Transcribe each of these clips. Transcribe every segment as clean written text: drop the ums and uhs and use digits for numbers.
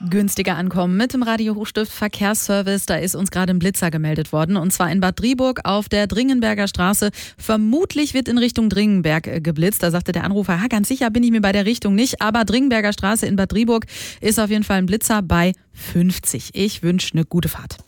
Günstiger ankommen mit dem Radio Hochstift Verkehrsservice. Da ist uns gerade ein Blitzer gemeldet worden. Und zwar in Bad Driburg auf der Dringenberger Straße. Vermutlich wird in Richtung Dringenberg geblitzt. Da sagte der Anrufer, ganz sicher bin ich mir bei der Richtung nicht. Aber Dringenberger Straße in Bad Driburg ist auf jeden Fall ein Blitzer bei 50. Ich wünsche eine gute Fahrt.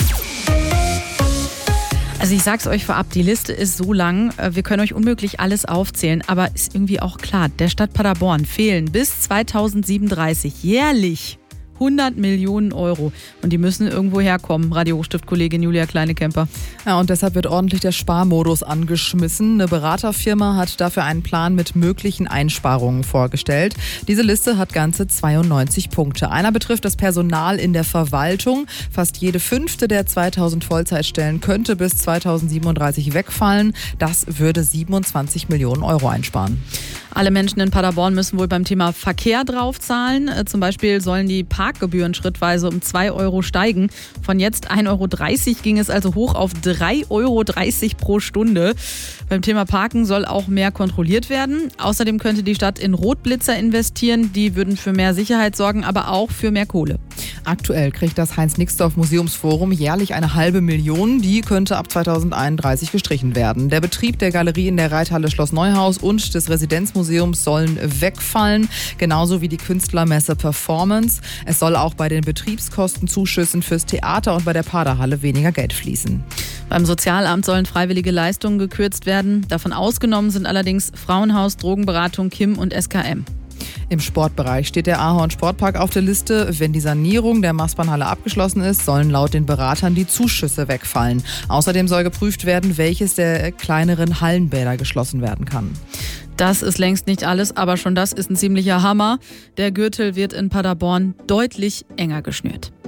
Also ich sag's euch vorab, die Liste ist so lang, wir können euch unmöglich alles aufzählen, aber ist irgendwie auch klar, der Stadt Paderborn fehlen bis 2037 jährlich 100 Millionen Euro. Und die müssen irgendwo herkommen, Radio Hochstift-Kollegin Julia Kleine-Kemper. Ja, und deshalb wird ordentlich der Sparmodus angeschmissen. Eine Beraterfirma hat dafür einen Plan mit möglichen Einsparungen vorgestellt. Diese Liste hat ganze 92 Punkte. Einer betrifft das Personal in der Verwaltung. Fast jede 5. der 2000 Vollzeitstellen könnte bis 2037 wegfallen. Das würde 27 Millionen Euro einsparen. Alle Menschen in Paderborn müssen wohl beim Thema Verkehr draufzahlen. Zum Beispiel sollen die Parkgebühren schrittweise um 2 Euro steigen. Von jetzt 1,30 Euro ging es also hoch auf 3,30 Euro pro Stunde. Beim Thema Parken soll auch mehr kontrolliert werden. Außerdem könnte die Stadt in Rotblitzer investieren. Die würden für mehr Sicherheit sorgen, aber auch für mehr Kohle. Aktuell kriegt das Heinz-Nixdorf-Museumsforum jährlich eine halbe Million. Die könnte ab 2031 gestrichen werden. Der Betrieb der Galerie in der Reithalle Schloss Neuhaus und des Residenzmuseums sollen wegfallen. Genauso wie die Künstlermesse Performance. Es soll auch bei den Betriebskostenzuschüssen fürs Theater und bei der Paderhalle weniger Geld fließen. Beim Sozialamt sollen freiwillige Leistungen gekürzt werden. Davon ausgenommen sind allerdings Frauenhaus, Drogenberatung, KIM und SKM. Im Sportbereich steht der Ahorn Sportpark auf der Liste. Wenn die Sanierung der Maßbahnhalle abgeschlossen ist, sollen laut den Beratern die Zuschüsse wegfallen. Außerdem soll geprüft werden, welches der kleineren Hallenbäder geschlossen werden kann. Das ist längst nicht alles, aber schon das ist ein ziemlicher Hammer. Der Gürtel wird in Paderborn deutlich enger geschnürt.